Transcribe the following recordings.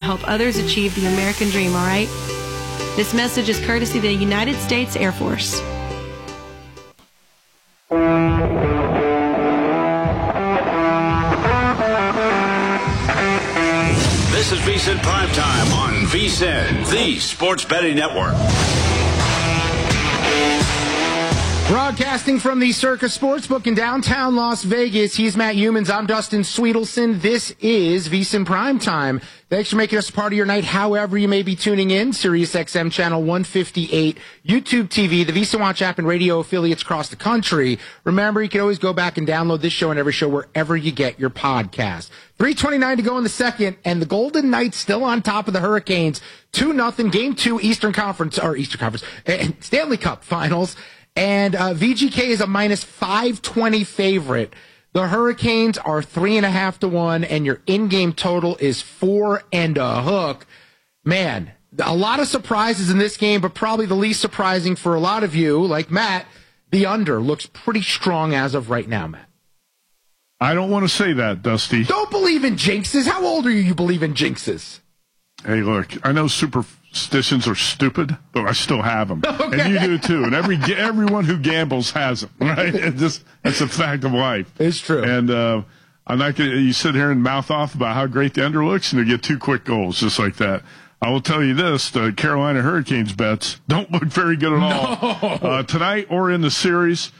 help others achieve the American dream, all right? This message is courtesy of the United States Air Force. This is VSiN Primetime on VSiN, the Sports Betting Network. Broadcasting from the Circus Sportsbook in downtown Las Vegas, he's Matt Humans. I'm Dustin Sweetelson. This is VSiN Primetime. Thanks for making us a part of your night, however you may be tuning in. Sirius XM Channel 158, YouTube TV, the VSiN Watch app, and radio affiliates across the country. Remember, you can always go back and download this show and every show wherever you get your podcast. 3:29 to go in the second, and the Golden Knights still on top of the Hurricanes. 2-0, Game 2, Stanley Cup Finals. And VGK is a minus 520 favorite. The Hurricanes are 3.5 to 1, and your in-game total is 4 and a hook. Man, a lot of surprises in this game, but probably the least surprising for a lot of you, like Matt, the under looks pretty strong as of right now, Matt. I don't want to say that, Dusty. Don't believe in jinxes. How old are you? You believe in jinxes? Hey, look, I know superstitions are stupid, but I still have them. Okay. And you do too. And everyone who gambles has them, right? That's a fact of life. It's true. And I'm not going to, you sit here and mouth off about how great the under looks, and you get 2 quick goals just like that. I will tell you this, the Carolina Hurricanes bets don't look very good at all. No. Tonight or in the series,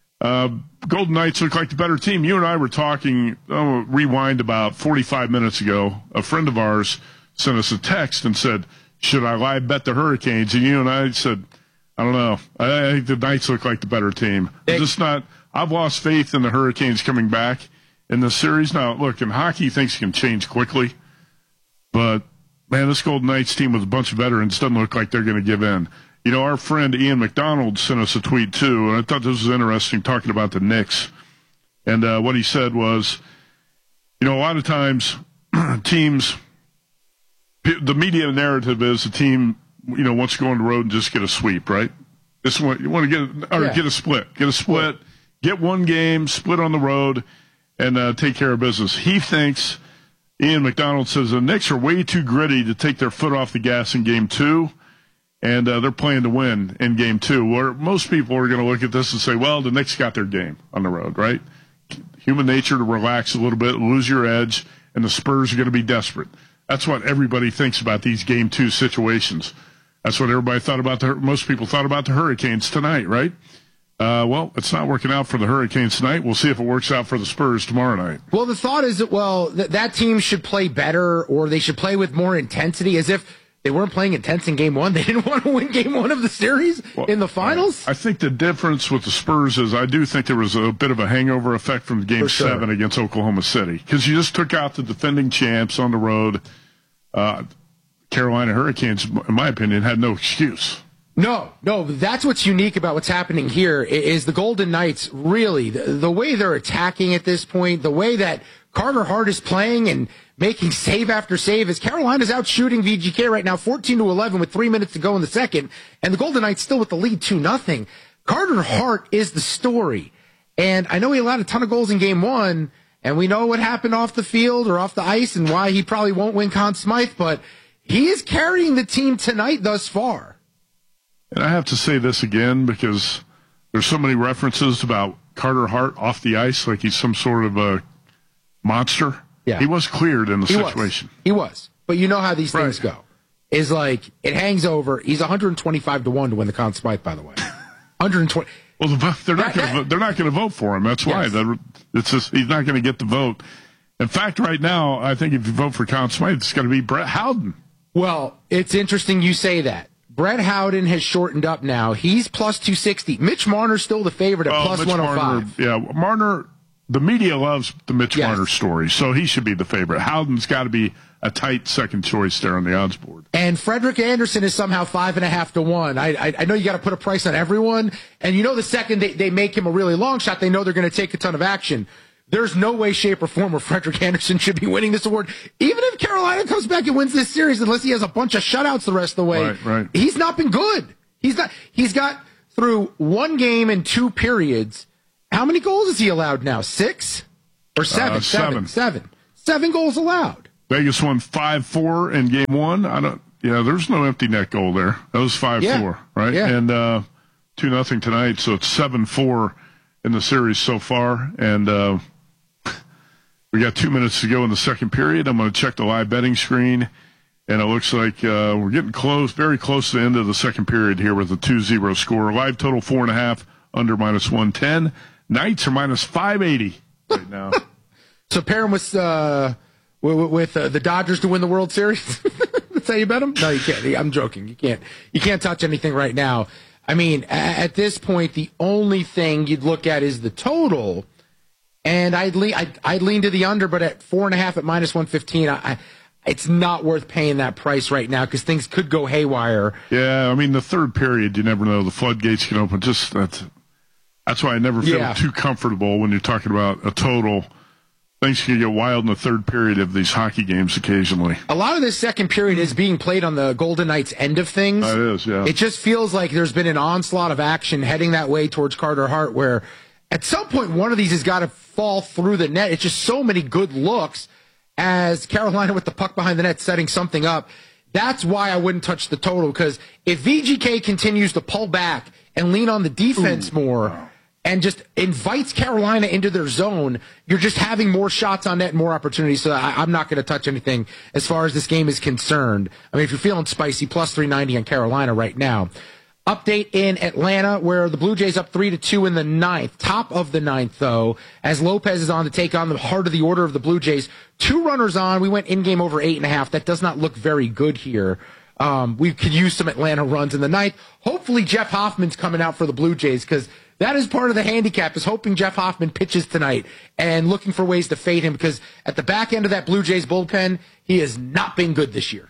Golden Knights look like the better team. You and I were talking, rewind about 45 minutes ago. A friend of ours sent us a text and said, should I live bet the Hurricanes? And you and I said, I don't know. I think the Knights look like the better team. I've lost faith in the Hurricanes coming back in the series. Now, look, in hockey, things can change quickly. But, man, this Golden Knights team with a bunch of veterans doesn't look like they're going to give in. You know, our friend Ian McDonald sent us a tweet, too, and I thought this was interesting, talking about the Knicks. And what he said was, you know, a lot of times teams – the media narrative is the team, you know, wants to go on the road and just get a sweep, right? You want to get a split. Get a split, get one game, split on the road, and take care of business. He thinks, Ian McDonald says, the Knicks are way too gritty to take their foot off the gas in Game 2, and they're playing to win in Game 2. Where most people are going to look at this and say, well, the Knicks got their game on the road, right? Human nature to relax a little bit, lose your edge, and the Spurs are going to be desperate. That's what everybody thinks about these Game 2 situations. That's what everybody thought about. Most people thought about the Hurricanes tonight, right? Well, it's not working out for the Hurricanes tonight. We'll see if it works out for the Spurs tomorrow night. Well, the thought is that, that team should play better, or they should play with more intensity, as if they weren't playing intense in Game 1. They didn't want to win Game 1 of the series in the finals. I think the difference with the Spurs is I do think there was a bit of a hangover effect from Game 7 against Oklahoma City, because you just took out the defending champs on the road. Carolina Hurricanes, in my opinion, had no excuse. No, that's what's unique about what's happening here is the Golden Knights, really, the way they're attacking at this point, the way that Carter Hart is playing and making save after save, as Carolina's out shooting VGK right now 14-11 with 3 minutes to go in the second, and the Golden Knights still with the lead 2-0. Carter Hart is the story, and I know he allowed a ton of goals in Game 1, and we know what happened off the field or off the ice and why he probably won't win Conn Smythe, but he is carrying the team tonight thus far. And I have to say this again because there's so many references about Carter Hart off the ice like he's some sort of a monster. Yeah. He was cleared in the situation. He was. But you know how these things go. Is like, it hangs over. He's 125 to 1 to win the Conn Smythe, by the way. 120. Well, they're not going to vote for him. That's why. Yes. It's just he's not going to get the vote. In fact, right now, I think if you vote for Conn Smythe, it's going to be Brett Howden. Well, it's interesting you say that. Brett Howden has shortened up now. He's plus 260. Mitch Marner's still the favorite at plus 105. Marner, the media loves the Mitch Marner story, so he should be the favorite. Howden's got to be a tight second choice there on the odds board. And Frederick Anderson is somehow 5.5 to 1. I know you got to put a price on everyone, and you know the second they make him a really long shot, they know they're going to take a ton of action. There's no way, shape, or form where Frederick Anderson should be winning this award. Even if Carolina comes back and wins this series, unless he has a bunch of shutouts the rest of the way, right. He's not been good. He's got through one game and 2 periods. How many goals has he allowed now? 6 or 7? 7. 7 goals allowed. Vegas won 5-4 in game one. There's no empty net goal there. That was 5-4, right? Yeah. And 2-0 tonight, so it's 7-4 in the series so far. And we got 2 minutes to go in the second period. I'm going to check the live betting screen, and it looks like we're getting close, very close to the end of the second period here with a 2-0 score. Live total 4.5, under -110. Knights are -580 right now. So pair them with the Dodgers to win the World Series. That's how you bet them? No, you can't. I'm joking. You can't touch anything right now. I mean, at this point, the only thing you'd look at is the total, and I'd lean to the under, but at 4.5 at -115, it's not worth paying that price right now because things could go haywire. Yeah, I mean, the third period, you never know. The floodgates can open. That's why I never feel too comfortable when you're talking about a total. Things can get wild in the third period of these hockey games occasionally. A lot of this second period is being played on the Golden Knights' end of things. It is, yeah. It just feels like there's been an onslaught of action heading that way towards Carter Hart, where at some point one of these has got to fall through the net. It's just so many good looks as Carolina with the puck behind the net setting something up. That's why I wouldn't touch the total, because if VGK continues to pull back and lean on the defense more and just invites Carolina into their zone, you're just having more shots on net and more opportunities. So I'm not going to touch anything as far as this game is concerned. I mean, if you're feeling spicy, plus 390 on Carolina right now. Update in Atlanta, where the Blue Jays up 3-2 in the ninth. Top of the ninth, though, as Lopez is on to take on the heart of the order of the Blue Jays. 2 runners on. We went in-game over 8.5. That does not look very good here. We could use some Atlanta runs in the ninth. Hopefully Jeff Hoffman's coming out for the Blue Jays, because that is part of the handicap, is hoping Jeff Hoffman pitches tonight and looking for ways to fade him, because at the back end of that Blue Jays bullpen, he has not been good this year.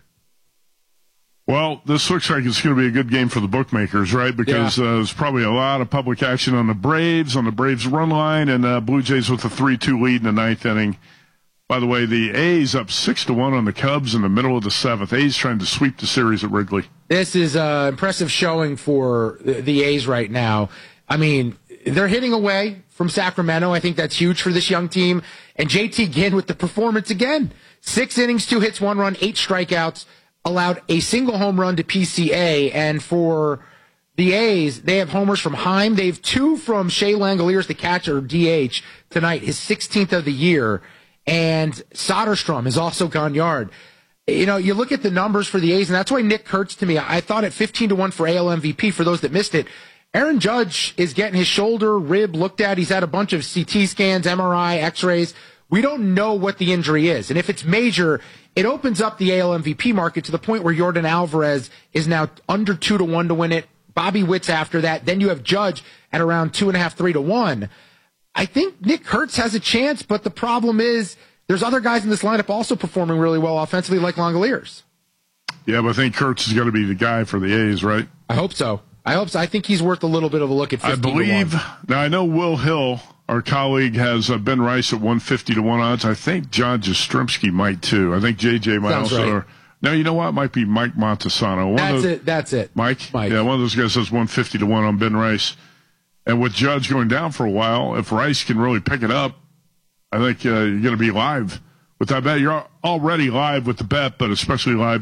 Well, this looks like it's going to be a good game for the bookmakers, right? Because there's probably a lot of public action on the Braves run line, and Blue Jays with a 3-2 lead in the ninth inning. By the way, the A's up 6-1 on the Cubs in the middle of the seventh. A's trying to sweep the series at Wrigley. This is an impressive showing for the A's right now. I mean, they're hitting away from Sacramento. I think that's huge for this young team. And JT Ginn with the performance again. 6 innings, 2 hits, 1 run, 8 strikeouts. Allowed a single home run to PCA, and for the A's, they have homers from Heim. They have 2 from Shea Langoliers, the catcher, DH, tonight, his 16th of the year, and Soderstrom has also gone yard. You know, you look at the numbers for the A's, and that's why Nick Kurtz, to me, I thought at 15-1 for AL MVP, for those that missed it. Aaron Judge is getting his shoulder, rib looked at. He's had a bunch of CT scans, MRI, X-rays. We don't know what the injury is, and if it's major, it opens up the AL MVP market to the point where Yordan Alvarez is now under 2-1 to win it. Bobby Witt's after that. Then you have Judge at around 2.5, 3-1. I think Nick Kurtz has a chance, but the problem is there's other guys in this lineup also performing really well offensively, like Langoliers. Yeah, but I think Kurtz is going to be the guy for the A's, right? I hope so. I think he's worth a little bit of a look at 15-1. I believe. Now, I know Will Hill, our colleague, has Ben Rice at 150-1 odds. I think John Jastrzemski might too. I think JJ might Sounds also. Right. No, you know what? It might be Mike Montesano. That's it. Mike? Yeah, one of those guys says 150-1 on Ben Rice. And with Judge going down for a while, if Rice can really pick it up, I think you're going to be live with that bet. You're already live with the bet, but especially live.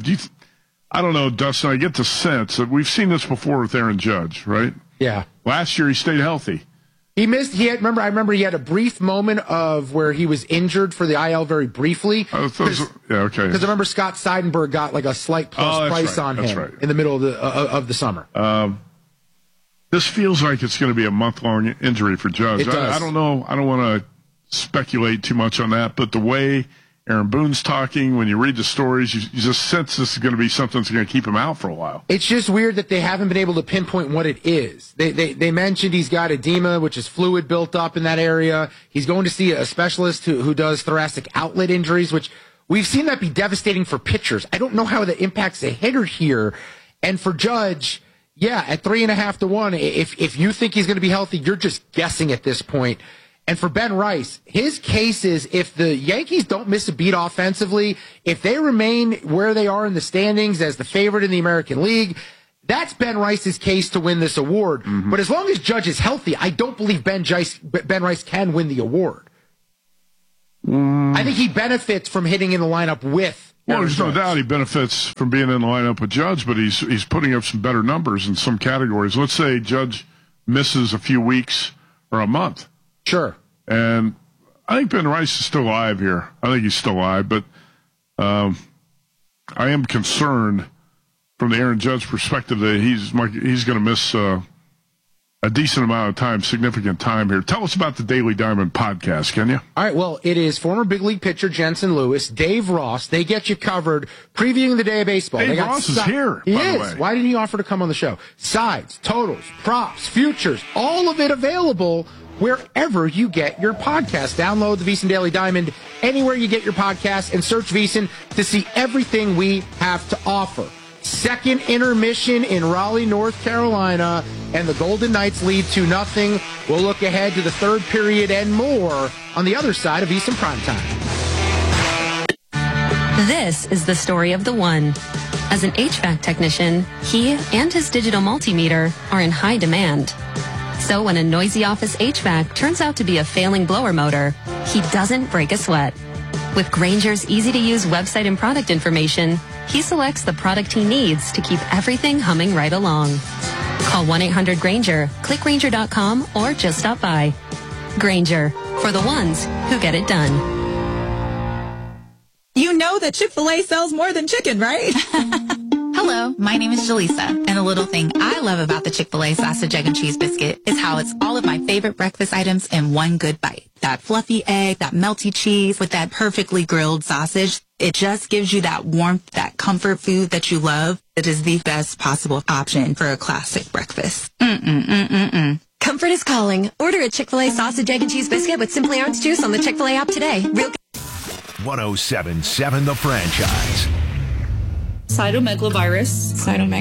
I don't know, Dustin. I get the sense that we've seen this before with Aaron Judge, right? Yeah. Last year he stayed healthy. I remember he had a brief moment of where he was injured for the IL very briefly. Yeah, okay. Because I remember Scott Seidenberg got like a slight plus price on him in the middle of the summer. This feels like it's going to be a month-long injury for Judge. It does. I don't know. I don't want to speculate too much on that, but the way Aaron Boone's talking, when you read the stories, you just sense this is going to be something that's going to keep him out for a while. It's just weird that they haven't been able to pinpoint what it is. They mentioned he's got edema, which is fluid built up in that area. He's going to see a specialist who does thoracic outlet injuries, which we've seen that be devastating for pitchers. I don't know how that impacts a hitter here. And for Judge, yeah, at 3.5-1, if you think he's going to be healthy, you're just guessing at this point. And for Ben Rice, his case is if the Yankees don't miss a beat offensively, if they remain where they are in the standings as the favorite in the American League, that's Ben Rice's case to win this award. Mm-hmm. But as long as Judge is healthy, I don't believe Ben Rice can win the award. I think he benefits from hitting in the lineup with. Well, there's no doubt he benefits from being in the lineup with Judge, but he's putting up some better numbers in some categories. Let's say Judge misses a few weeks or a month. Sure. And I think Ben Rice is still alive here. I think he's still alive, but I am concerned from the Aaron Judge perspective that he's going to miss a decent amount of time, significant time here. Tell us about the Daily Diamond podcast, can you? All right, well, it is former big league pitcher Jensen Lewis, Dave Ross. They get you covered, previewing the day of baseball. Dave Ross is here, by the way. Why didn't he offer to come on the show? Sides, totals, props, futures, all of it available wherever you get your podcast. Download the VSiN Daily Diamond anywhere you get your podcast and search VSiN to see everything we have to offer. Second intermission in Raleigh, North Carolina, and the Golden Knights lead 2-0. We'll look ahead to the third period and more on the other side of VSiN Primetime. This is the story of the one. As an HVAC technician, he and his digital multimeter are in high demand. So when a noisy office HVAC turns out to be a failing blower motor, he doesn't break a sweat. With Grainger's easy-to-use website and product information, he selects the product he needs to keep everything humming right along. Call 1-800-GRAINGER, click Grainger.com, or just stop by. Grainger, for the ones who get it done. You know that Chick-fil-A sells more than chicken, right? Hello, my name is Jaleesa, and the little thing I love about the Chick-fil-A sausage, egg, and cheese biscuit is how it's all of my favorite breakfast items in one good bite. That fluffy egg, that melty cheese with that perfectly grilled sausage. It just gives you that warmth, that comfort food that you love. It is the best possible option for a classic breakfast. Comfort is calling. Order a Chick-fil-A sausage, egg, and cheese biscuit with Simply Orange Juice on the Chick-fil-A app today. 107.7 The Franchise. Cytomegalovirus.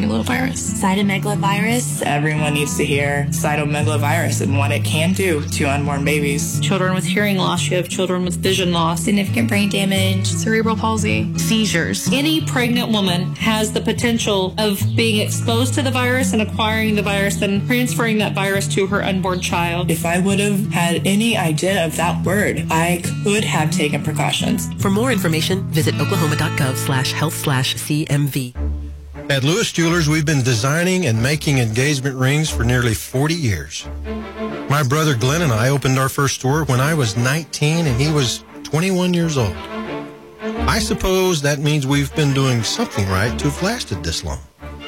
Everyone needs to hear cytomegalovirus and what it can do to unborn babies. Children with hearing loss. You have children with vision loss. Significant brain damage. Cerebral palsy. Seizures. Any pregnant woman has the potential of being exposed to the virus and acquiring the virus and transferring that virus to her unborn child. If I would have had any idea of that word, I could have taken precautions. For more information, visit oklahoma.gov/health/CMV. At Lewis Jewelers, we've been designing and making engagement rings for nearly 40 years. My brother Glenn and I opened our first store when I was 19 and he was 21 years old. I suppose that means we've been doing something right to have lasted this long.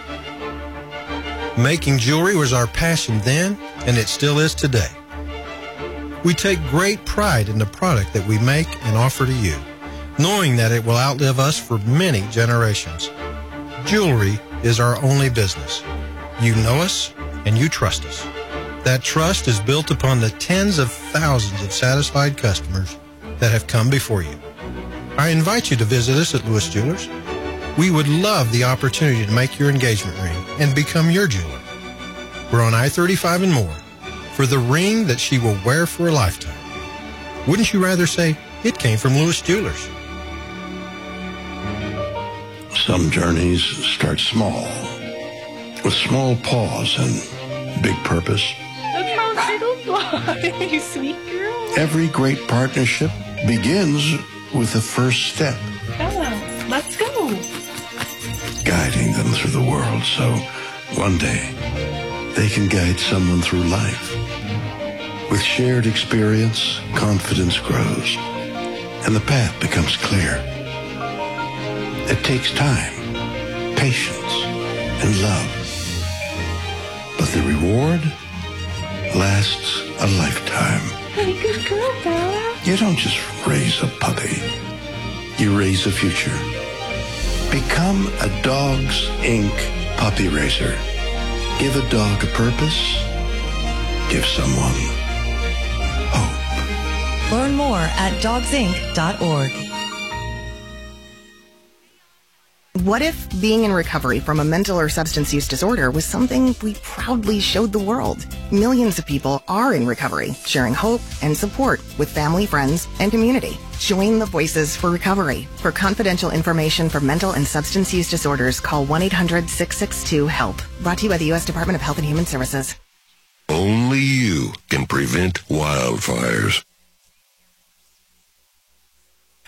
Making jewelry was our passion then, and it still is today. We take great pride in the product that we make and offer to you, knowing that it will outlive us for many generations. Jewelry is our only business. You know us and you trust us. That trust is built upon the tens of thousands of satisfied customers that have come before you. I invite you to visit us at Lewis Jewelers. We would love the opportunity to make your engagement ring and become your jeweler. We're on I-35 and more for the ring that she will wear for a lifetime. Wouldn't you rather say it came from Lewis Jewelers? Some journeys start small, with small pause and big purpose. That's how Skittles fly, you sweet girl. Every great partnership begins with the first step. Bella, let's go. Guiding them through the world so one day they can guide someone through life. With shared experience, confidence grows, and the path becomes clear. It takes time, patience, and love. But the reward lasts a lifetime. Hey, good girl, Bella. You don't just raise a puppy. You raise a future. Become a Dogs Inc. puppy raiser. Give a dog a purpose. Give someone hope. Learn more at dogsinc.org. What if being in recovery from a mental or substance use disorder was something we proudly showed the world? Millions of people are in recovery, sharing hope and support with family, friends, and community. Join the Voices for Recovery. For confidential information for mental and substance use disorders, call 1-800-662-HELP. Brought to you by the U.S. Department of Health and Human Services. Only you can prevent wildfires.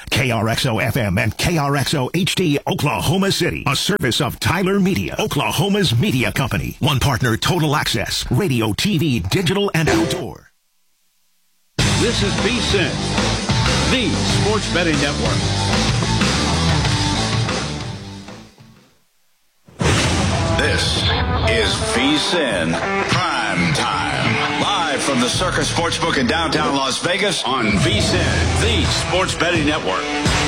KRXO-FM and KRXO-HD, Oklahoma City. A service of Tyler Media, Oklahoma's media company. One partner, Total Access, radio, TV, digital, and outdoor. This is VSiN, the Sports Betting Network. This is VSiN Prime Time. Live from the Circus Sportsbook in downtown Las Vegas on VSiN, the Sports Betting Network.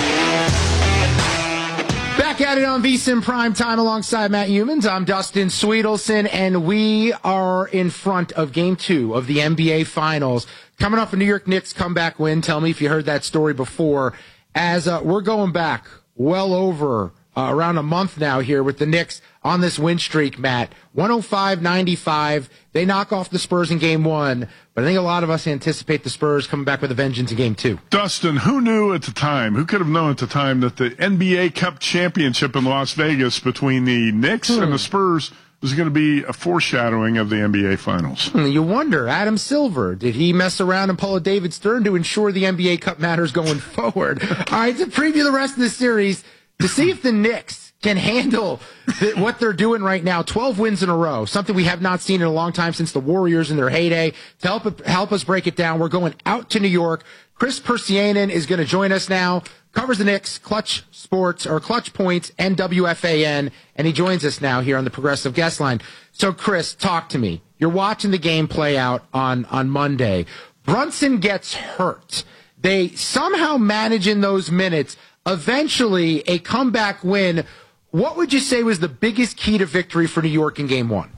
Back at it on VSiN Prime Time alongside Matt Humans. I'm Dustin Sweetelson, and we are in front of Game 2 of the NBA Finals. Coming off a New York Knicks comeback win. Tell me if you heard that story before. As we're going back well over around a month now here with the Knicks on this win streak, Matt. 105-95. They knock off the Spurs in Game 1, but I think a lot of us anticipate the Spurs coming back with a vengeance in Game 2. Dustin, who knew at the time, who could have known at the time that the NBA Cup championship in Las Vegas between the Knicks and the Spurs was going to be a foreshadowing of the NBA Finals? You wonder, Adam Silver, did he mess around and pull a David Stern to ensure the NBA Cup matters going forward? All right, to preview the rest of the series, to see if the Knicks can handle what they're doing right now. 12 wins in a row, something we have not seen in a long time since the Warriors in their heyday. To help us break it down, we're going out to New York. Chris Persianen is going to join us now. Covers the Knicks, Clutch Sports, or Clutch Points, and WFAN, and he joins us now here on the Progressive Guest Line. So, Chris, talk to me. You're watching the game play out on Monday. Brunson gets hurt. They somehow manage in those minutes eventually a comeback win. What would you say was the biggest key to victory for New York in Game 1?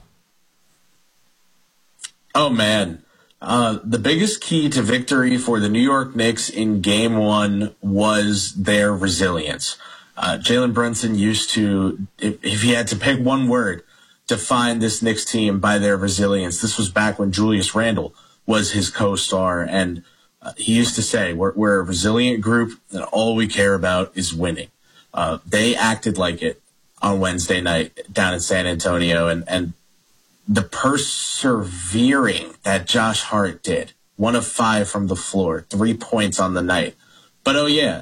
Oh, man. The biggest key to victory for the New York Knicks in Game 1 was their resilience. Jalen Brunson used to, if he had to pick one word, define this Knicks team by their resilience. This was back when Julius Randle was his co-star, and he used to say, we're a resilient group, and all we care about is winning. They acted like it on Wednesday night down in San Antonio, and the persevering that Josh Hart did, 1 of 5 from the floor, 3 points on the night. But,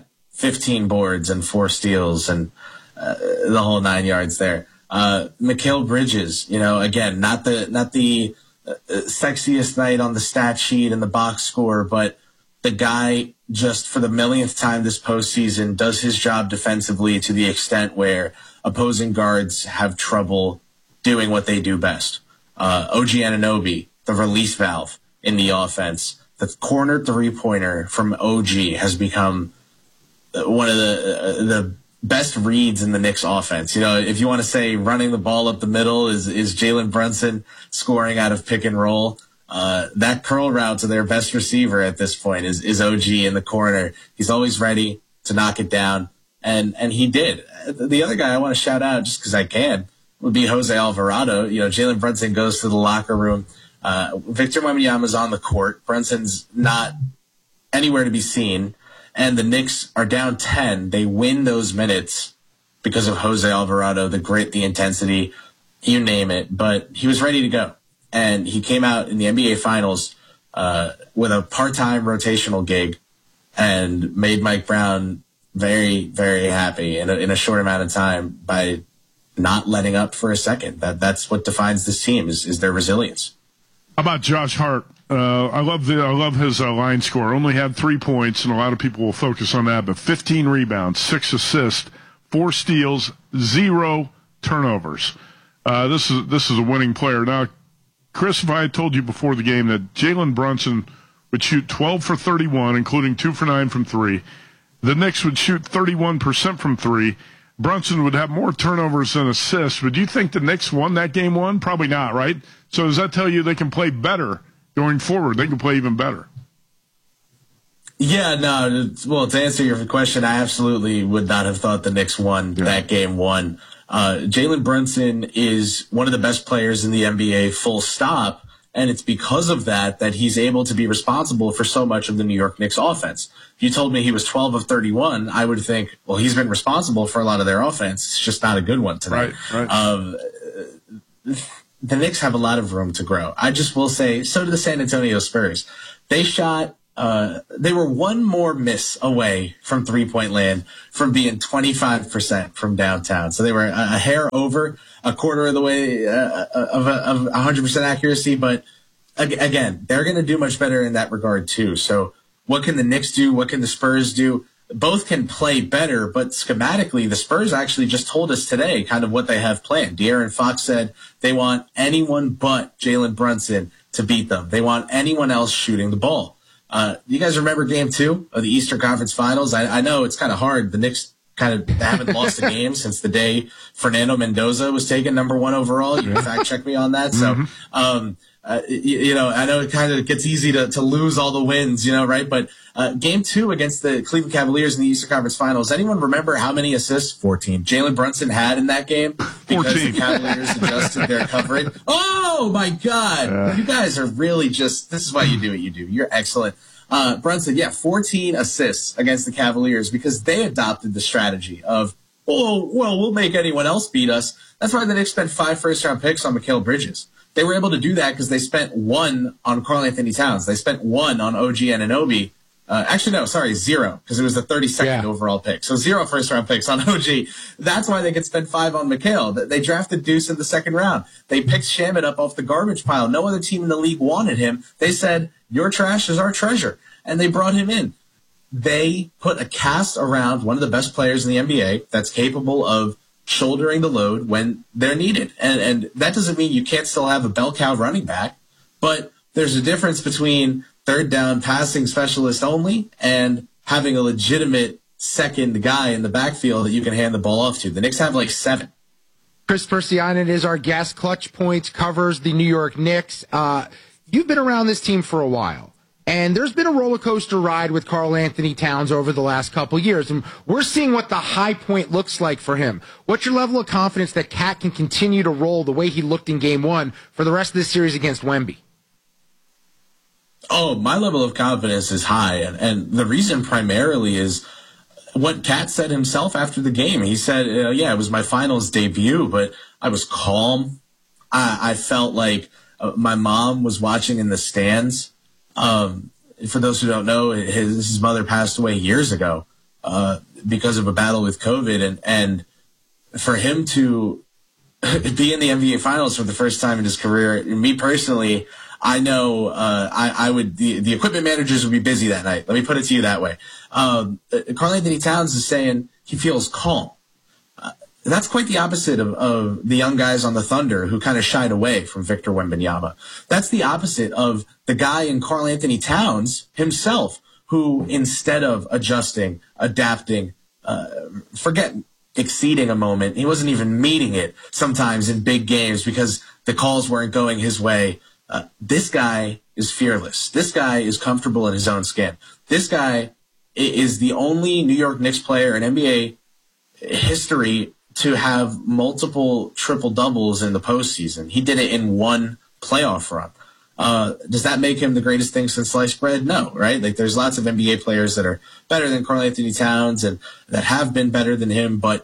15 boards and 4 steals and the whole 9 yards there. Mikal Bridges, again, not the sexiest night on the stat sheet and the box score, but the guy, just for the millionth time this postseason, does his job defensively to the extent where opposing guards have trouble doing what they do best. OG Anunoby, the release valve in the offense. The corner three-pointer from OG has become one of the best reads in the Knicks offense. If you want to say running the ball up the middle is Jalen Brunson scoring out of pick and roll. That curl route to their best receiver at this point is OG in the corner. He's always ready to knock it down, and he did. The other guy I want to shout out, just because I can, would be Jose Alvarado. Jalen Brunson goes to the locker room. Victor Wembanyama's on the court. Brunson's not anywhere to be seen, and the Knicks are down 10. They win those minutes because of Jose Alvarado, the grit, the intensity, you name it. But he was ready to go. And he came out in the NBA Finals with a part-time rotational gig and made Mike Brown very, very happy in a short amount of time by not letting up for a second. That's what defines this team is their resilience. How about Josh Hart? I love his line score. Only had 3 points, and a lot of people will focus on that, but 15 rebounds, 6 assists, 4 steals, 0 turnovers. This is a winning player. Now, Chris, if I had told you before the game that Jalen Brunson would shoot 12 for 31, including 2 for 9 from 3, the Knicks would shoot 31% from 3, Brunson would have more turnovers than assists, would you think the Knicks won that Game 1? Probably not, right? So does that tell you they can play better going forward? They can play even better. Yeah, no. Well, to answer your question, I absolutely would not have thought the Knicks won that Game 1. Jalen Brunson is one of the best players in the NBA, full stop. And it's because of that he's able to be responsible for so much of the New York Knicks offense. If you told me he was 12 of 31, I would think, well, he's been responsible for a lot of their offense. It's just not a good one tonight. Right. The Knicks have a lot of room to grow. I just will say, so do the San Antonio Spurs. They shot they were one more miss away from three-point land from being 25% from downtown. So they were a hair over, a quarter of the way of 100% accuracy. But again, they're going to do much better in that regard too. So what can the Knicks do? What can the Spurs do? Both can play better, but schematically, the Spurs actually just told us today kind of what they have planned. De'Aaron Fox said they want anyone but Jalen Brunson to beat them. They want anyone else shooting the ball. You guys remember Game 2 of the Eastern Conference Finals? I know it's kind of hard. The Knicks kind of haven't lost a game since the day Fernando Mendoza was taken number 1 overall. You can fact check me on that. So, I know it kind of gets easy to lose all the wins, right? But Game 2 against the Cleveland Cavaliers in the Eastern Conference Finals, anyone remember how many assists? 14. Jalen Brunson had in that game because 14. The Cavaliers adjusted their coverage. Oh, my God. You guys are really this is why you do what you do. You're excellent. Brunson, 14 assists against the Cavaliers because they adopted the strategy of, we'll make anyone else beat us. That's why the Knicks spent 5 first-round picks on Mikal Bridges. They were able to do that because they spent 1 on Karl-Anthony Towns. They spent 1 on OG Anunoby. 0, because it was the 32nd overall pick. So 0 first-round picks on OG. That's why they could spend 5 on Mikal. They drafted Deuce in the second round. They picked Shamet up off the garbage pile. No other team in the league wanted him. They said, your trash is our treasure. And they brought him in. They put a cast around one of the best players in the NBA that's capable of shouldering the load when they're needed. And that doesn't mean you can't still have a bell cow running back, but there's a difference between third down passing specialist only and having a legitimate second guy in the backfield that you can hand the ball off to. The Knicks have like 7. Chris Persianen is our guest. Clutch Points covers the New York Knicks. You've been around this team for a while, and there's been a roller coaster ride with Karl-Anthony Towns over the last couple years, and we're seeing what the high point looks like for him. What's your level of confidence that Cat can continue to roll the way he looked in Game 1 for the rest of this series against Wemby? Oh, my level of confidence is high, and the reason primarily is what Cat said himself after the game. He said, it was my finals debut, but I was calm. I felt like my mom was watching in the stands. For those who don't know, his mother passed away years ago because of a battle with COVID, and for him to be in the NBA Finals for the first time in his career, me personally, I know I would the equipment managers would be busy that night. Let me put it to you that way. Karl-Anthony Towns is saying he feels calm. That's quite the opposite of the young guys on the Thunder who kind of shied away from Victor Wembanyama. That's the opposite of the guy in Karl-Anthony Towns himself, who instead of adjusting, adapting, forget exceeding a moment, he wasn't even meeting it sometimes in big games because the calls weren't going his way. This guy is fearless. This guy is comfortable in his own skin. This guy is the only New York Knicks player in NBA history to have multiple triple-doubles in the postseason. He did it in 1 playoff run. Does that make him the greatest thing since sliced bread? No, right? Like, there's lots of NBA players that are better than Karl-Anthony Towns and that have been better than him, but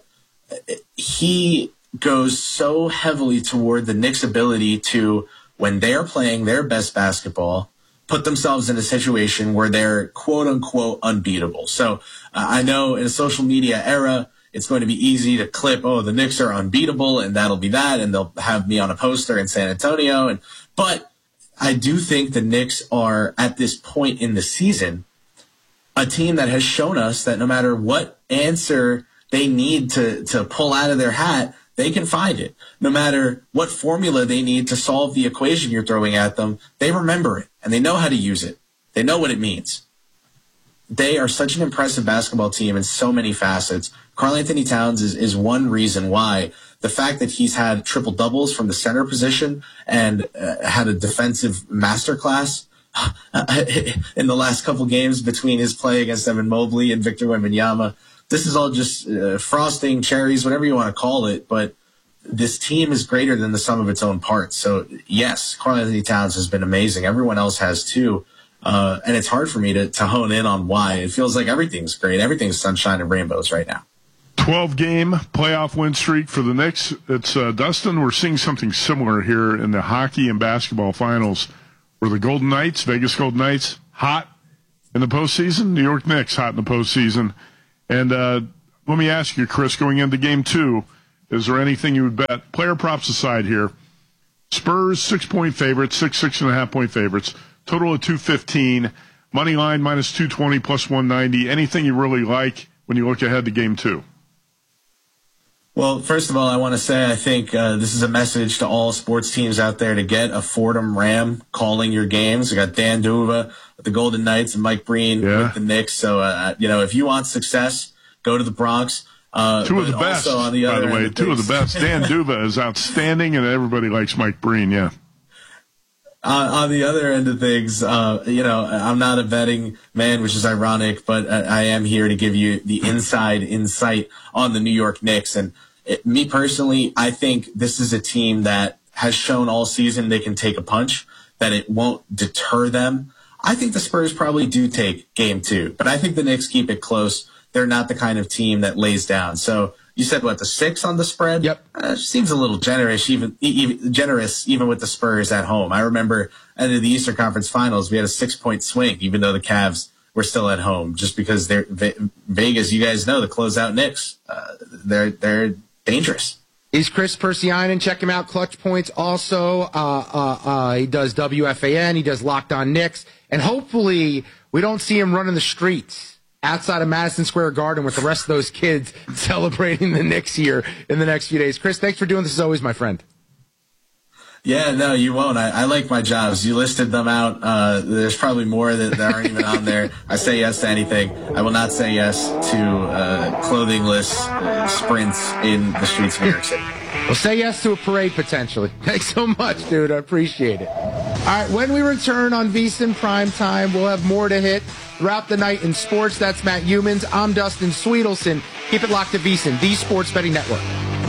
he goes so heavily toward the Knicks' ability to, when they're playing their best basketball, put themselves in a situation where they're quote-unquote unbeatable. So I know in a social media era, it's going to be easy to clip, the Knicks are unbeatable, and that'll be that, and they'll have me on a poster in San Antonio. But I do think the Knicks are, at this point in the season, a team that has shown us that no matter what answer they need to pull out of their hat, they can find it. No matter what formula they need to solve the equation you're throwing at them, they remember it, and they know how to use it. They know what it means. They are such an impressive basketball team in so many facets. Karl-Anthony Towns is one reason why. The fact that he's had triple-doubles from the center position and had a defensive masterclass in the last couple games between his play against Evan Mobley and Victor Wembanyama. This is all just frosting, cherries, whatever you want to call it, but this team is greater than the sum of its own parts. So, yes, Karl-Anthony Towns has been amazing. Everyone else has too. And it's hard for me to hone in on why. It feels like everything's great. Everything's sunshine and rainbows right now. 12-game playoff win streak for the Knicks. It's Dustin, we're seeing something similar here in the hockey and basketball finals where the Golden Knights, Vegas Golden Knights, hot, in the postseason. New York Knicks hot in the postseason. And let me ask you, Chris, going into Game 2, is there anything you would bet? Player props aside here. Spurs 6-point favorites, 6.5-point favorites. Total of 215. Money line minus 220 plus 190. Anything you really like when you look ahead to Game 2? Well, first of all, I want to say I think this is a message to all sports teams out there to get a Fordham Ram calling your games. We got Dan Duva with the Golden Knights and Mike Breen with the Knicks. So, if you want success, go to the Bronx. Two of the best, by the way. Two of the best. Dan Duva is outstanding, and everybody likes Mike Breen, yeah. On the other end of things, I'm not a betting man, which is ironic, but I am here to give you the inside insight on the New York Knicks. And me personally, I think this is a team that has shown all season they can take a punch, that it won't deter them. I think the Spurs probably do take Game 2, but I think the Knicks keep it close. They're not the kind of team that lays down. So you said, the 6 on the spread? Yep. Seems a little generous, even with the Spurs at home. I remember at the Eastern Conference Finals, we had a 6-point swing, even though the Cavs were still at home, just because they're Vegas. You guys know the closeout Knicks. They're dangerous. He's Chris Persianen. Check him out. Clutch Points also. He does WFAN. He does Locked On Knicks. And hopefully we don't see him running the streets outside of Madison Square Garden with the rest of those kids celebrating the Knicks here in the next few days. Chris, thanks for doing this as always, my friend. Yeah, no, you won't. I like my jobs. You listed them out. There's probably more that aren't even on there. I say yes to anything. I will not say yes to clothingless sprints in the streets of New York City. Well, say yes to a parade, potentially. Thanks so much, dude. I appreciate it. All right, when we return on VSiN Prime Time, we'll have more to hit throughout the night in sports. That's Matt Humans. I'm Dustin Sweetelson. Keep it locked to VSiN, the Sports Betting Network.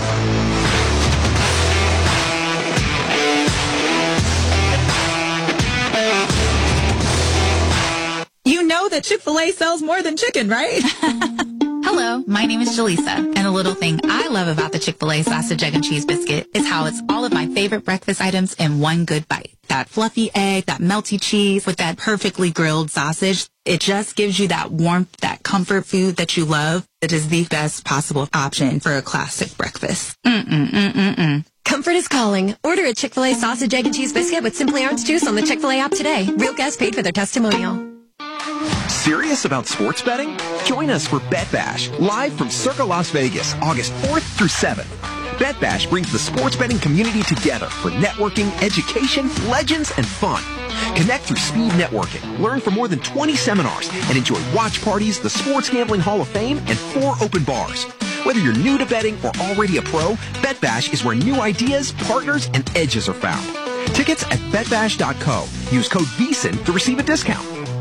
You know that Chick-fil-A sells more than chicken, right? Hello, my name is Jaleesa, and a little thing I love about the Chick-fil-A sausage, egg, and cheese biscuit is how it's all of my favorite breakfast items in one good bite. That fluffy egg, that melty cheese with that perfectly grilled sausage. It just gives you that warmth, that comfort food that you love. It is the best possible option for a classic breakfast. Comfort is calling. Order a Chick-fil-A sausage, egg, and cheese biscuit with Simply Orange Juice on the Chick-fil-A app today. Real guests paid for their testimonial. Serious about sports betting? Join us for Bet Bash, live from Circa Las Vegas, August 4th through 7th. Bet Bash brings the sports betting community together for networking, education, legends, and fun. Connect through speed networking, learn from more than 20 seminars, and enjoy watch parties, the Sports Gambling Hall of Fame, and 4 open bars. Whether you're new to betting or already a pro, Bet Bash is where new ideas, partners, and edges are found. Tickets at betbash.co. Use code VSiN to receive a discount.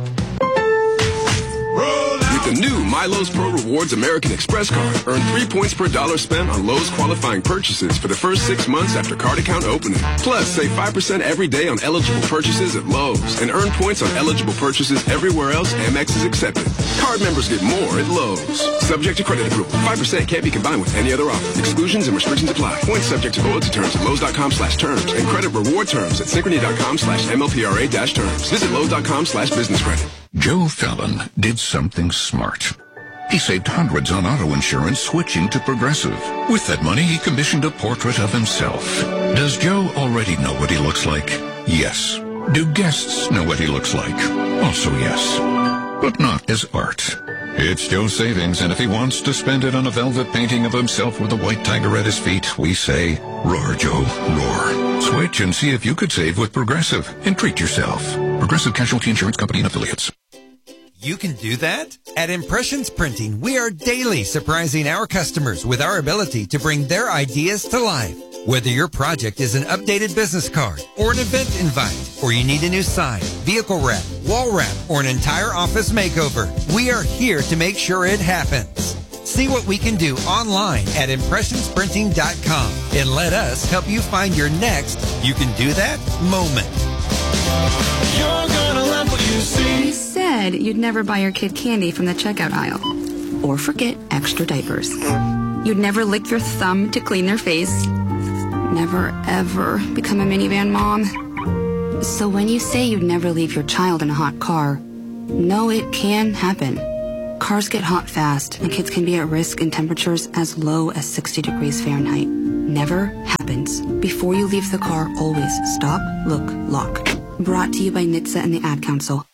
The new MyLowe's Pro Rewards American Express card. Earn 3 points per dollar spent on Lowe's qualifying purchases for the first 6 months after card account opening. Plus, save 5% every day on eligible purchases at Lowe's and earn points on eligible purchases everywhere else Amex is accepted. Card members get more at Lowe's. Subject to credit approval. 5% can't be combined with any other offer. Exclusions and restrictions apply. Points subject to loyalty terms at Lowe's.com/terms and credit reward terms at Synchrony.com/MLPRA-terms. Visit Lowe's.com/business credit. Joe Fallon did something smart. He saved hundreds on auto insurance switching to Progressive. With that money, he commissioned a portrait of himself. Does Joe already know what he looks like? Yes. Do guests know what he looks like? Also yes. But not as art. It's Joe's savings, and if he wants to spend it on a velvet painting of himself with a white tiger at his feet, we say, roar, Joe, roar. Switch and see if you could save with Progressive and treat yourself. Progressive Casualty Insurance Company and Affiliates. You can do that? At Impressions Printing, we are daily surprising our customers with our ability to bring their ideas to life. Whether your project is an updated business card or an event invite, or you need a new sign, vehicle wrap, wall wrap, or an entire office makeover, we are here to make sure it happens. See what we can do online at impressionsprinting.com and let us help you find your next you can do that moment. You're gonna love what you see. You said you'd never buy your kid candy from the checkout aisle or forget extra diapers. You'd never lick your thumb to clean their face. Never, ever become a minivan mom. So when you say you'd never leave your child in a hot car, No, it can happen. Cars get hot fast, and kids can be at risk in temperatures as low as 60 degrees Fahrenheit. Never happens. Before you leave the car, always stop, look, lock. Brought to you by NHTSA and the Ad Council.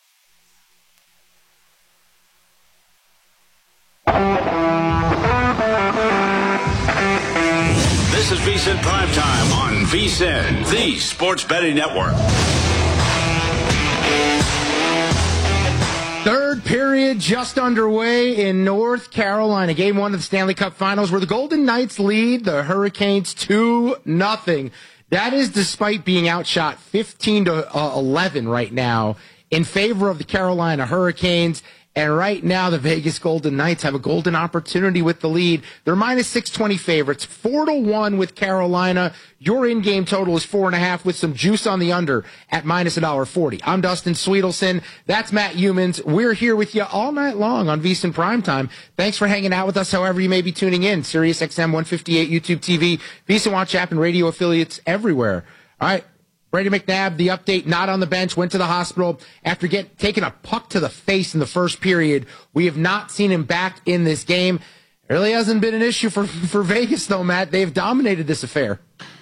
This is VSiN Primetime on VSiN, the Sports Betting Network. Third period just underway in North Carolina. Game 1 of the Stanley Cup Finals where the Golden Knights lead the Hurricanes 2-0. That is despite being outshot 15-11 right now in favor of the Carolina Hurricanes. And right now, the Vegas Golden Knights have a golden opportunity with the lead. They're minus 620 favorites, 4-1 with Carolina. Your in-game total is 4.5 with some juice on the under at minus $1.40. I'm Dustin Sweetelson. That's Matt Humans. We're here with you all night long on VSiN Primetime. Thanks for hanging out with us, however you may be tuning in. Sirius XM 158, YouTube TV, VSiN Watch app, and radio affiliates everywhere. All right. Brady McNabb, the update, not on the bench, went to the hospital after taking a puck to the face in the first period. We have not seen him back in this game. It really hasn't been an issue for Vegas, though, Matt. They've dominated this affair.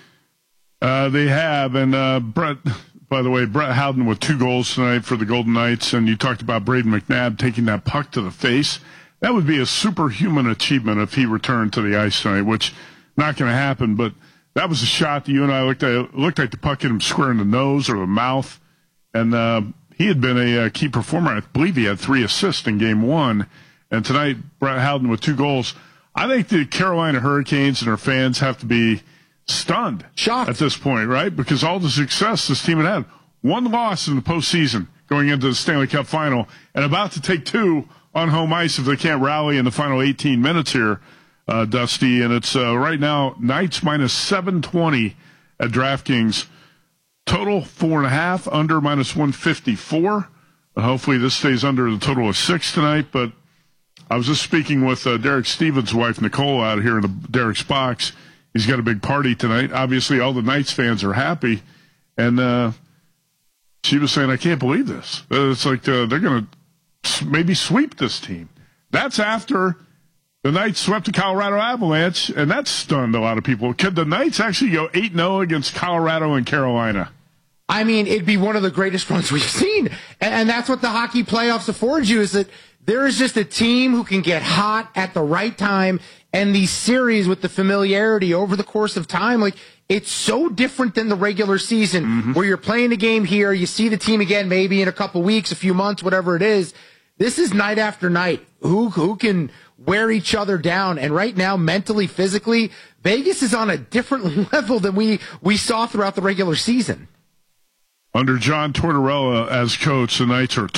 They have. And Brett, by the way, Brett Howden with 2 goals tonight for the Golden Knights. And you talked about Brady McNabb taking that puck to the face. That would be a superhuman achievement if he returned to the ice tonight, which not going to happen, but that was a shot that you and I looked at. It looked like the puck hit him square in the nose or the mouth. And he had been a key performer. I believe he had 3 assists in Game 1. And tonight, Brett Howden with 2 goals. I think the Carolina Hurricanes and their fans have to be stunned. Shocked. At this point, right? Because all the success this team had 1 loss in the postseason going into the Stanley Cup final and about to take 2 on home ice if they can't rally in the final 18 minutes here. Dusty, and it's right now Knights minus 720 at DraftKings. Total 4.5, under minus 154. Hopefully this stays under the total of 6 tonight. But I was just speaking with Derek Stevens' wife Nicole out here in the Derek's box. He's got a big party tonight. Obviously, all the Knights fans are happy, and she was saying, "I can't believe this. It's like they're going to maybe sweep this team." That's after the Knights swept the Colorado Avalanche, and that stunned a lot of people. Could the Knights actually go 8-0 against Colorado and Carolina? I mean, it'd be one of the greatest runs we've seen. And that's what the hockey playoffs afford you, is that there is just a team who can get hot at the right time. And these series with the familiarity over the course of time, like, it's so different than the regular season where you're playing a game here, you see the team again maybe in a couple weeks, a few months, whatever it is. This is night after night. Who can wear each other down? And right now, mentally, physically, Vegas is on a different level than we saw throughout the regular season. Under John Tortorella as coach, the Knights are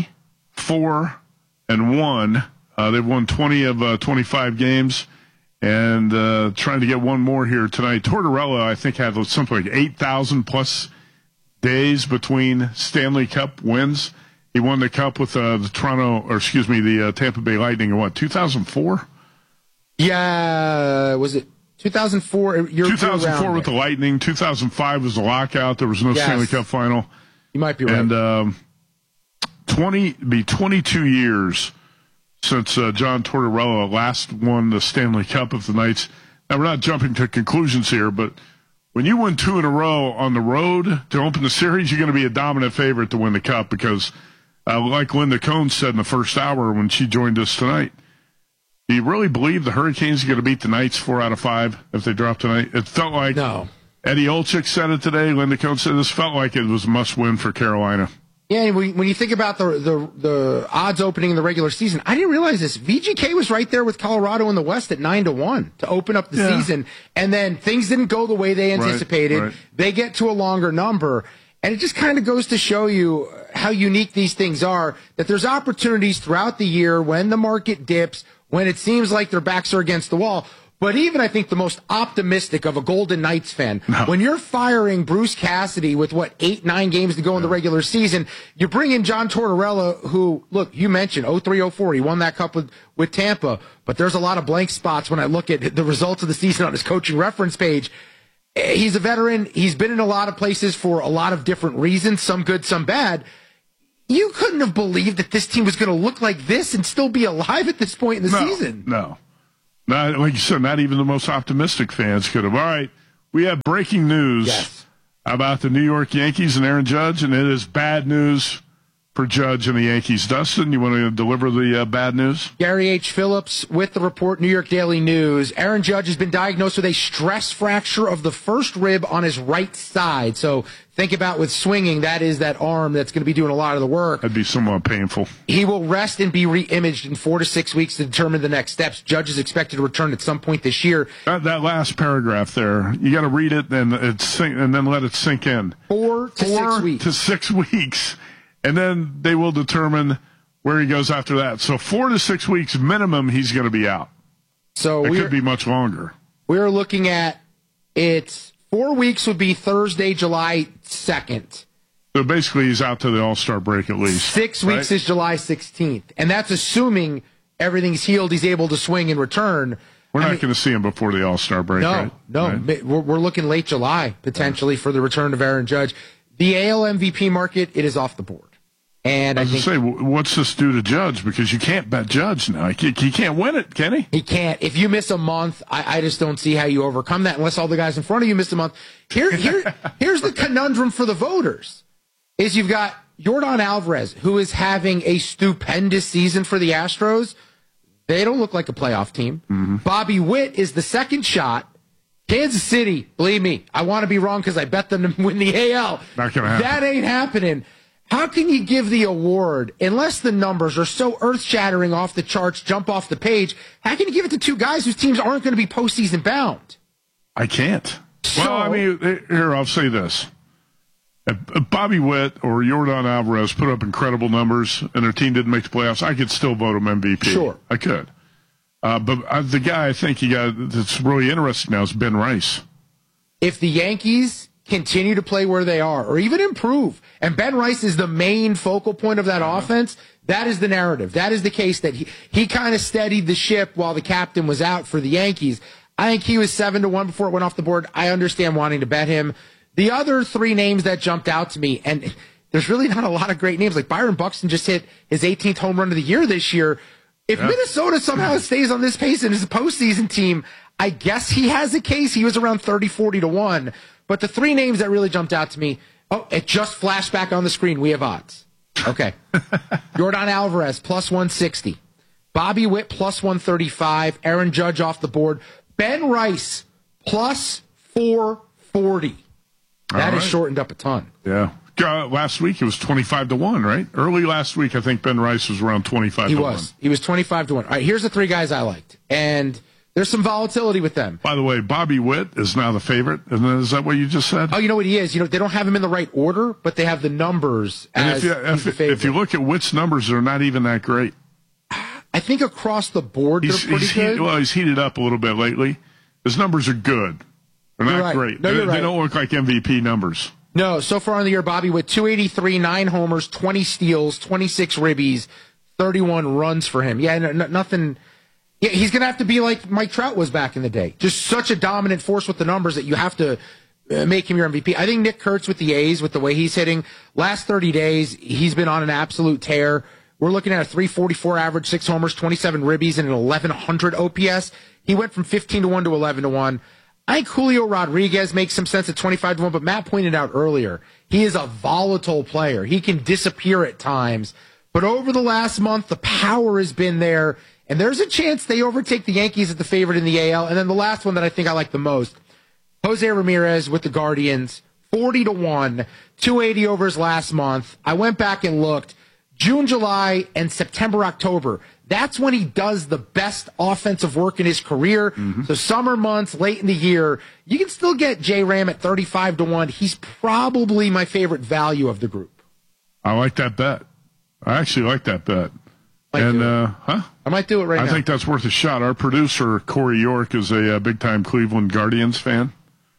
24-1. They've won 20 of 25 games, and trying to get one more here tonight. Tortorella, I think, had something like 8,000 plus days between Stanley Cup wins. He won the Cup with the Tampa Bay Lightning in what, 2004? Yeah, was it 2004? 2004 with the Lightning. 2005 was the lockout. There was no Stanley Cup final. You might be right. And 22 years since John Tortorella last won the Stanley Cup of the Knights. Now, we're not jumping to conclusions here, but when you win 2 in a row on the road to open the series, you're going to be a dominant favorite to win the Cup because like Linda Cohn said in the first hour when she joined us tonight, do you really believe the Hurricanes are going to beat the Knights 4 out of 5 if they drop tonight? It felt like Eddie Olczyk said it today. Linda Cohn said this felt like it was a must-win for Carolina. Yeah, and when you think about the odds opening in the regular season, I didn't realize this. VGK was right there with Colorado in the West at 9-1 to open up the season, and then things didn't go the way they anticipated. Right. They get to a longer number. And it just kind of goes to show you how unique these things are, that there's opportunities throughout the year when the market dips, when it seems like their backs are against the wall. But even I think the most optimistic of a Golden Knights fan, when you're firing Bruce Cassidy with 8-9 games to go in the regular season, you bring in John Tortorella, who, look, you mentioned 03-04, he won that cup with Tampa, but there's a lot of blank spots when I look at the results of the season on his coaching reference page. He's a veteran. He's been in a lot of places for a lot of different reasons, some good, some bad. you couldn't have believed that this team was going to look like this and still be alive at this point in the season. No. Not, like you said, not even the most optimistic fans could have. All right, we have breaking news about the New York Yankees and Aaron Judge, and it is bad news for Judge and the Yankees. Dustin, you want to deliver the bad news? Gary H. Phillips with the report, New York Daily News. Aaron Judge has been diagnosed with a stress fracture of the first rib on his right side. So think about with swinging, that is that arm that's going to be doing a lot of the work. That'd be somewhat painful. He will rest and be re-imaged in 4 to 6 weeks to determine the next steps. Judge is expected to return at some point this year. That last paragraph there, you got to read it and then let it sink in. 4 to 6 weeks. 4 to 6 weeks. And then they will determine where he goes after that. So 4 to 6 weeks minimum, he's going to be out. So it could be much longer. We're looking at 4 weeks would be Thursday, July 2nd. So basically, he's out to the All-Star break at least. 6 weeks is July 16th. And that's assuming everything's healed, he's able to swing and return. We're not going to see him before the All-Star break, right? No. Right? We're looking late July, potentially, for the return of Aaron Judge. The AL MVP market, it is off the board. And I think, what's this do to Judge? Because you can't bet Judge now. He can't win it, can he? He can't. If you miss a month, I just don't see how you overcome that unless all the guys in front of you miss a month. Here's the conundrum for the voters, is you've got Yordan Alvarez, who is having a stupendous season for the Astros. They don't look like a playoff team. Mm-hmm. Bobby Witt is the second shot. Kansas City, believe me, I want to be wrong because I bet them to win the AL. Not going to happen. That ain't happening. How can you give the award, unless the numbers are so earth-shattering off the charts, jump off the page, how can you give it to two guys whose teams aren't going to be postseason bound? I can't. Well, I mean, here, I'll say this. If Bobby Witt or Yordan Alvarez put up incredible numbers and their team didn't make the playoffs, I could still vote him MVP. Sure. I could. But the guy I think that's really interesting now is Ben Rice. If the Yankees continue to play where they are, or even improve, and Ben Rice is the main focal point of that offense, that is the narrative. That is the case that he kind of steadied the ship while the captain was out for the Yankees. I think he was 7-1 before it went off the board. I understand wanting to bet him. The other three names that jumped out to me, and there's really not a lot of great names, like Byron Buxton just hit his 18th home run of the year this year. If Minnesota somehow stays on this pace and is a postseason team, I guess he has a case. He was around 30-40-1. But the three names that really jumped out to me, it just flashed back on the screen. We have odds. Okay. Yordan Alvarez, plus 160. Bobby Witt, plus 135. Aaron Judge off the board. Ben Rice, plus 440. That is shortened up a ton. Yeah. Last week it was 25-1, right? Early last week, I think Ben Rice was around 25-1. He was 25-1. All right, here's the three guys I liked. And there's some volatility with them. By the way, Bobby Witt is now the favorite. Is that what you just said? Oh, you know what he is? They don't have him in the right order, but they have the numbers as the favorite. If you look at Witt's numbers, they're not even that great. I think across the board, they're pretty good. He's heated up a little bit lately. His numbers are good. They're not great. No, you're right. They don't look like MVP numbers. No, so far in the year, Bobby Witt, 283, 9 homers, 20 steals, 26 ribbies, 31 runs for him. Yeah, nothing. Yeah, he's going to have to be like Mike Trout was back in the day. Just such a dominant force with the numbers that you have to make him your MVP. I think Nick Kurtz with the A's, with the way he's hitting, last 30 days, he's been on an absolute tear. We're looking at a 344 average, 6 homers, 27 ribbies, and an 1100 OPS. He went from 15-1 to 11-1. I think Julio Rodriguez makes some sense at 25-1, but Matt pointed out earlier, he is a volatile player. He can disappear at times. But over the last month, the power has been there, and there's a chance they overtake the Yankees as the favorite in the AL. And then the last one that I think I like the most, Jose Ramirez with the Guardians, 40-1, 280 over his last month. I went back and looked. June, July, and September, October. That's when he does the best offensive work in his career. Mm-hmm. So summer months, late in the year, you can still get J. Ram at 35-1. He's probably my favorite value of the group. I like that bet. I actually like that bet. I might do it right now. I think that's worth a shot. Our producer, Corey York, is a big-time Cleveland Guardians fan.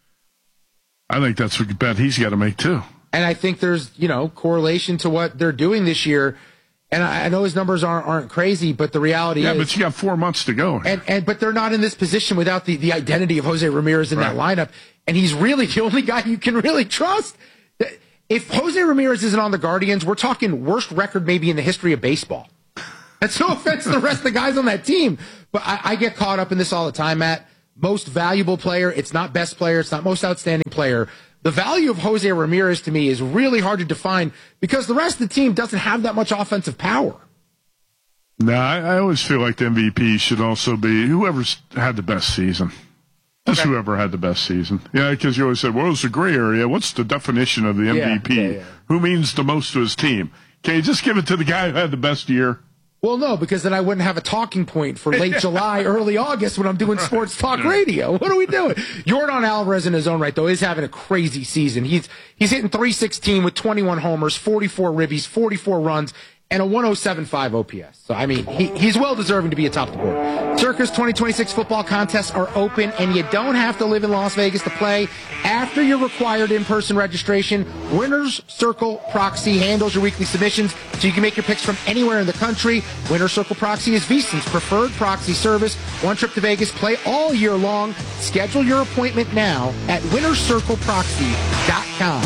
I think that's a bet he's got to make, too. And I think there's, correlation to what they're doing this year. And I know his numbers aren't crazy, but the reality is... Yeah, but you got 4 months to go. But they're not in this position without the identity of Jose Ramirez in that lineup. And he's really the only guy you can really trust. if Jose Ramirez isn't on the Guardians, we're talking worst record maybe in the history of baseball. That's no offense to the rest of the guys on that team. But I get caught up in this all the time, Matt. Most valuable player. It's not best player. It's not most outstanding player. The value of Jose Ramirez to me is really hard to define because the rest of the team doesn't have that much offensive power. No, I always feel like the MVP should also be whoever's had the best season. Just whoever had the best season. Yeah, because you always say, well, it's a gray area. What's the definition of the MVP? Yeah. Who means the most to his team? Can you just give it to the guy who had the best year? Well, no, because then I wouldn't have a talking point for late July, early August when I'm doing sports talk radio. What are we doing? Yordan Alvarez in his own right, though, is having a crazy season. He's hitting .316 with 21 homers, 44 ribbies, 44 runs, and a 107.5 OPS. So, I mean, he's well-deserving to be atop the board. Circa's 2026 football contests are open, and you don't have to live in Las Vegas to play. After your required in-person registration, Winner's Circle Proxy handles your weekly submissions, so you can make your picks from anywhere in the country. Winner's Circle Proxy is VSiN's preferred proxy service. One trip to Vegas, play all year long. Schedule your appointment now at winnercircleproxy.com.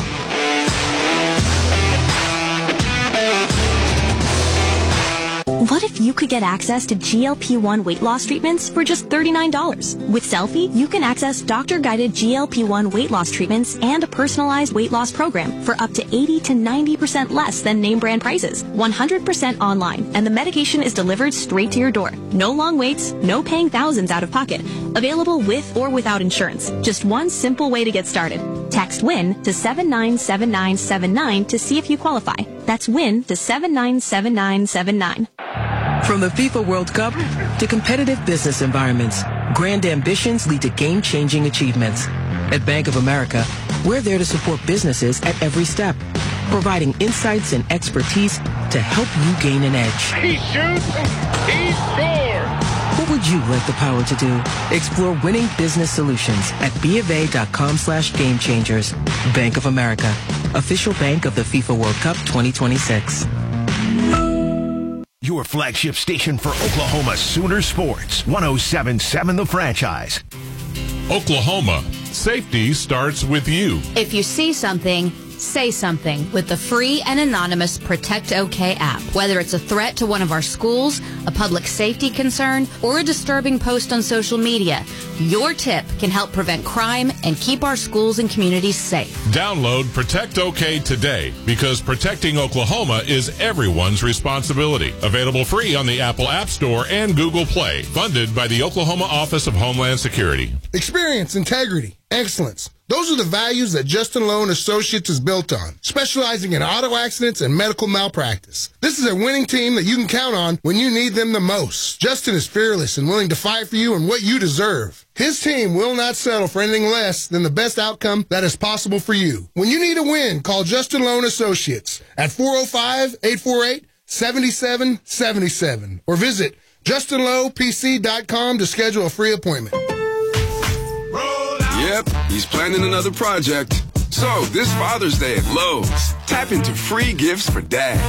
What if you could get access to GLP-1 weight loss treatments for just $39? With Selfie, you can access doctor-guided GLP-1 weight loss treatments and a personalized weight loss program for up to 80 to 90% less than name brand prices. 100% online, and the medication is delivered straight to your door. No long waits, no paying thousands out of pocket. Available with or without insurance. Just one simple way to get started. Text WIN to 797979 to see if you qualify. That's WIN to 797979. From the FIFA World Cup to competitive business environments, grand ambitions lead to game-changing achievements. At Bank of America, we're there to support businesses at every step, providing insights and expertise to help you gain an edge. He shoots, he scores! What would you like the power to do? Explore winning business solutions at BofA.com/gamechangers. Bank of America, official bank of the FIFA World Cup 2026. Your flagship station for Oklahoma Sooner Sports, 107.7 The Franchise. Oklahoma, safety starts with you. If you see something, say something with the free and anonymous Protect OK app. Whether it's a threat to one of our schools, a public safety concern, or a disturbing post on social media, your tip can help prevent crime and keep our schools and communities safe. Download Protect OK today because protecting Oklahoma is everyone's responsibility. Available free on the Apple App Store and Google Play. Funded by the Oklahoma Office of Homeland Security. Experience, integrity, excellence. Those are the values that Justin Loan Associates is built on, specializing in auto accidents and medical malpractice. This is a winning team that you can count on when you need them the most. Justin is fearless and willing to fight for you and what you deserve. His team will not settle for anything less than the best outcome that is possible for you. When you need a win, call Justin Loan Associates at 405-848-7777 or visit JustinLowPC.com to schedule a free appointment. Yep, he's planning another project. So, this Father's Day at Lowe's, tap into free gifts for Dad.